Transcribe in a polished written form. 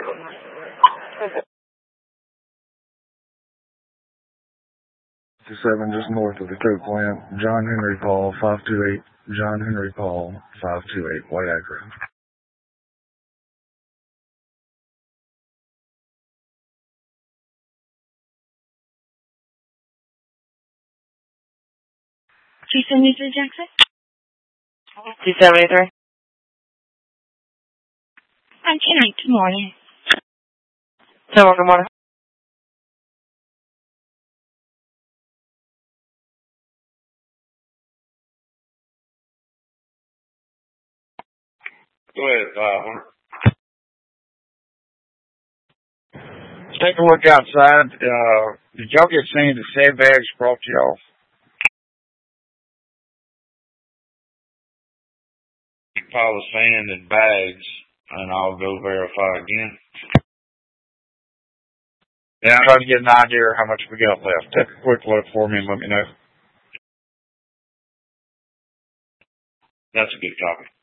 Seven just north of the coke plant. John Henry Paul 528. John Henry Paul 528. White Acre. $273 Jackson? 273. I'm 10-8. Good morning. Good morning. Go ahead, Take a look outside. Did y'all get any of the sandbags brought to y'all? pile of sand in bags, and I'll go verify again. Yeah, I'm trying to get an idea of how much we got left. Take a quick look for me and let me know. That's a good copy.